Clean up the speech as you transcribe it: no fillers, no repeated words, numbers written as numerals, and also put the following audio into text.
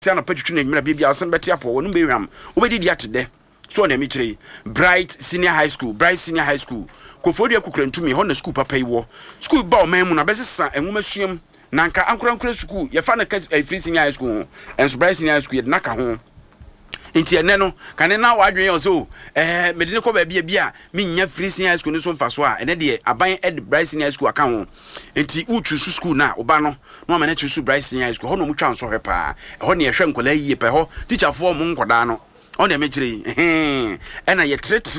na patwitwu na nyimra bibia asen beti apo wonu bewam obedi ate de so na emikyire Bright Senior High School Kofodi akukrantu ho na school papa iwo school ba o man mu na besesa enwoma suam na nka ankura school ye fa na free Senior High School enso Bright Senior High School ye naka ho enti ene no kane na wadwen yo so medine ko ba bia me nya free Senior High School no so mfa so a ene de aban ed Bright Senior High School aka ho enti utu school na oba no no ma na chusu Bright Senior High School ho no mu twa so hepa ho ne ye hwe nkola yie pe ho teacher fo mu nkoda no on na mechire ena ye